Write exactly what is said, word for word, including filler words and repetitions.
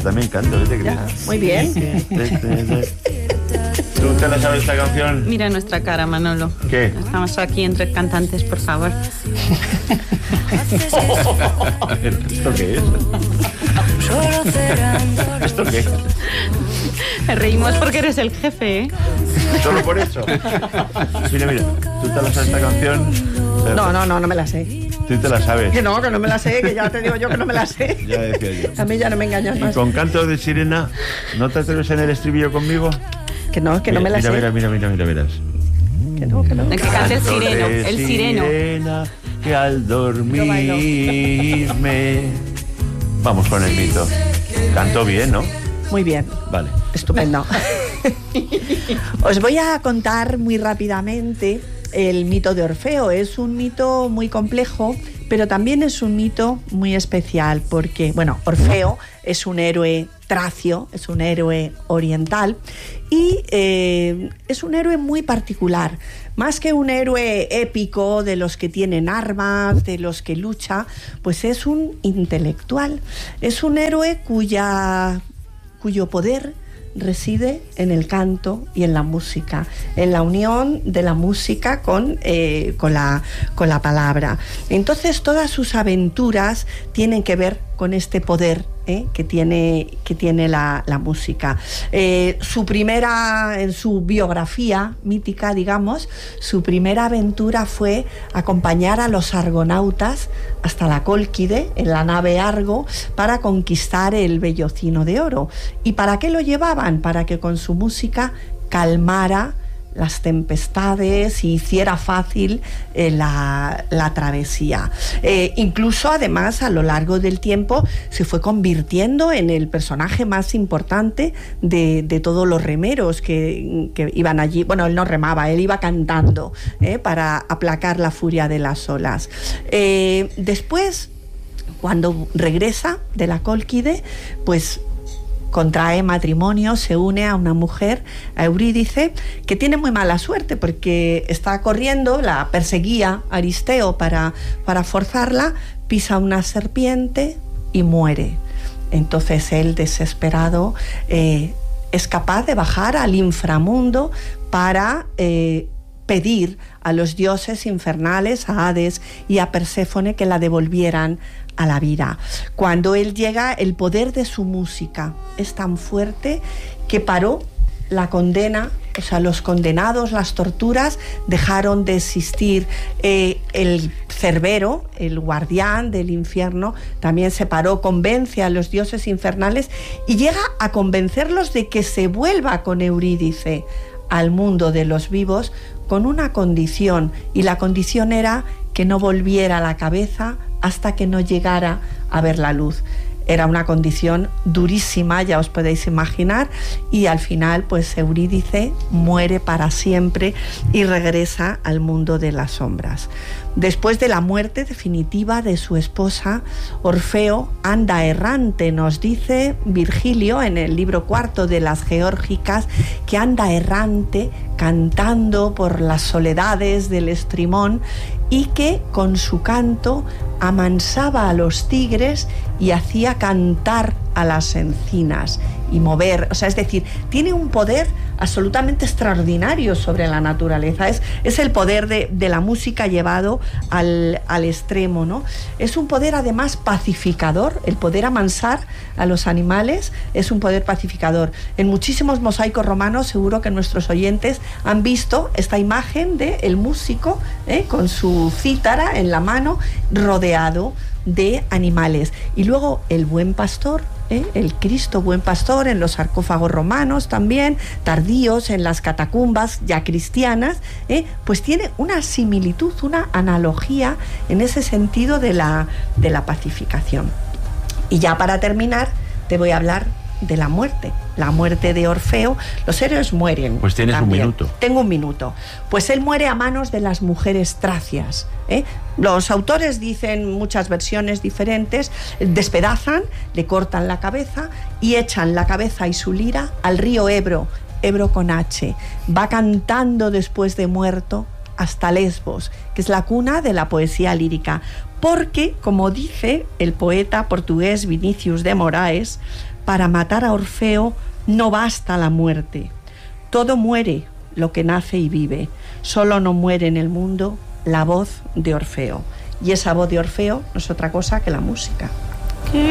también canto, ¿qué te crees? Ya, muy bien. ¿Tú te la sabes esta canción? Mira nuestra cara, Manolo. ¿Qué? Estamos aquí entre cantantes, por favor. ¿Esto qué es? ¿Esto qué es? Reímos porque eres el jefe, ¿eh? Solo por eso. Mira, mira, ¿tú te la sabes esta canción? No, no, no, no me la sé. ¿Tú te la sabes? Que no, que no me la sé, que ya te digo yo que no me la sé. Ya decía yo. A mí ya no me engañas ¿Y más. con canto de sirena no te atreves en el estribillo conmigo? Que no, que no me la mira, sé. Mira, mira, mira, mira, verás. Que no, que no. El que canta el sireno, De el sireno. sirena, que al dormirme... Vamos con el mito. Canto bien, ¿no? Muy bien. Vale. Estupendo. Os voy a contar muy rápidamente el mito de Orfeo. Es un mito muy complejo, pero también es un mito muy especial porque, bueno, Orfeo es un héroe tracio, es un héroe oriental y eh, es un héroe muy particular. Más que un héroe épico de los que tienen armas, de los que lucha, pues es un intelectual. Es un héroe cuya, cuyo poder reside en el canto y en la música, en la unión de la música con, eh, con, la, con la palabra. Entonces todas sus aventuras tienen que ver con este poder ¿eh? que tiene, que tiene la, la música. Eh, su primera, en su biografía mítica, digamos, su primera aventura fue acompañar a los argonautas hasta la Cólquide, en la nave Argo, para conquistar el Vellocino de Oro. ¿Y para qué lo llevaban? Para que con su música calmara las tempestades y hiciera fácil eh, la, la travesía. Eh, incluso, además, a lo largo del tiempo se fue convirtiendo en el personaje más importante de, de todos los remeros que, que iban allí. Bueno, él no remaba, él iba cantando eh, para aplacar la furia de las olas. Eh, después, cuando regresa de la Cólquide, pues contrae matrimonio, se une a una mujer, a Eurídice, que tiene muy mala suerte porque está corriendo, la perseguía Aristeo para, para forzarla, pisa una serpiente y muere. Entonces él, desesperado, eh, es capaz de bajar al inframundo para eh, pedir a los dioses infernales, a Hades y a Perséfone, que la devolvieran a la vida. Cuando él llega, el poder de su música es tan fuerte que paró la condena, o sea, los condenados, las torturas, dejaron de existir. Eh, el Cerbero, el guardián del infierno, también se paró, convence a los dioses infernales y llega a convencerlos de que se vuelva con Eurídice al mundo de los vivos con una condición, y la condición era que no volviera la cabeza hasta que no llegara a ver la luz. Era una condición durísima, ya os podéis imaginar, y al final pues Eurídice muere para siempre y regresa al mundo de las sombras. Después de la muerte definitiva de su esposa, Orfeo anda errante, nos dice Virgilio en el libro cuarto de las Geórgicas, que anda errante cantando por las soledades del Estrimón y que con su canto amansaba a los tigres y hacía cantar a las encinas y mover, o sea, es decir, tiene un poder absolutamente extraordinario sobre la naturaleza. Es, es el poder de, de la música llevado al, al extremo, ¿no? Es un poder además pacificador, el poder amansar a los animales es un poder pacificador. En muchísimos mosaicos romanos, seguro que nuestros oyentes han visto esta imagen de el músico ¿eh? con su cítara en la mano, rodeado de animales. Y luego el buen pastor, ¿eh? el Cristo buen pastor, en los sarcófagos romanos también, tardíos, en las catacumbas ya cristianas, ¿eh? pues tiene una similitud, una analogía en ese sentido de la, de la pacificación. Y ya para terminar, te voy a hablar de la muerte, la muerte de Orfeo. Los héroes mueren. Pues tienes también un minuto. Tengo un minuto. Pues él muere a manos de las mujeres tracias, ¿eh? Los autores dicen muchas versiones diferentes, despedazan, le cortan la cabeza y echan la cabeza y su lira al río Ebro, Ebro con H. Va cantando después de muerto hasta Lesbos, que es la cuna de la poesía lírica, porque, como dice el poeta portugués Vinícius de Moraes, para matar a Orfeo no basta la muerte. Todo muere, lo que nace y vive. Solo no muere en el mundo la voz de Orfeo. Y esa voz de Orfeo no es otra cosa que la música.